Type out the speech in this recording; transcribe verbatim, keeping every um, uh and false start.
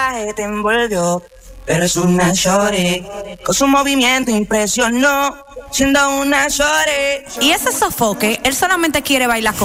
traje te envolvió. Pero es una shorty, con su movimiento impresionó, siendo una shorty. Y ese sofoque, él solamente quiere bailar con